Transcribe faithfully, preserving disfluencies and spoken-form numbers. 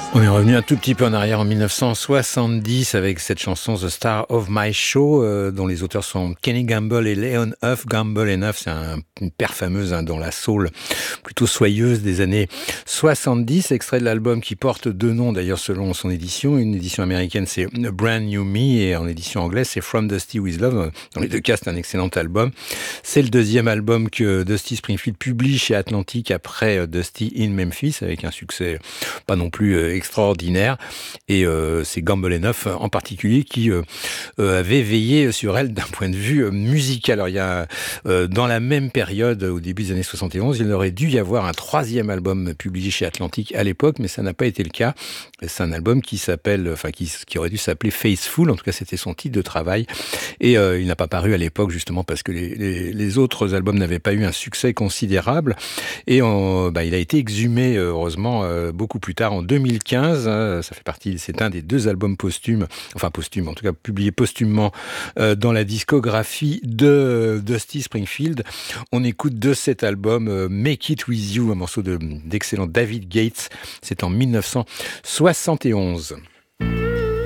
On est revenu un tout petit peu en arrière en mille neuf cent soixante-dix avec cette chanson The Star of My Show, euh, dont les auteurs sont Kenny Gamble et Leon Huff. Gamble et Huff, c'est un, une paire fameuse hein, dans la soul plutôt soyeuse des années soixante-dix. Extrait de l'album qui porte deux noms d'ailleurs selon son édition. Une édition américaine, c'est A Brand New Me, et en édition anglaise, c'est From Dusty With Love. Dans les deux cas, c'est un excellent album. C'est le deuxième album que Dusty Springfield publie chez Atlantic après Dusty in Memphis, avec un succès pas non plus euh, extraordinaire. Et euh, c'est Gamble and Huff en particulier qui euh, euh, avait veillé sur elle d'un point de vue euh, musical. Alors il y a euh, dans la même période, au début des années soixante et onze, il aurait dû y avoir un troisième album publié chez Atlantic à l'époque, mais ça n'a pas été le cas. C'est un album qui s'appelle, enfin qui, qui aurait dû s'appeler Faithful. En tout cas, c'était son titre de travail. Et euh, il n'a pas paru à l'époque justement parce que les, les, les autres albums n'avaient pas eu un succès considérable. Et on, bah, il a été exhumé heureusement euh, beaucoup plus tard en deux mille quinze. Hein, ça fait partie, c'est un des deux albums posthumes, enfin posthumes, en tout cas publié posthumement euh, dans la discographie de Dusty Springfield. On écoute de cet album euh, Make It With You, un morceau de, d'excellent David Gates. C'est en mille neuf cent soixante et onze.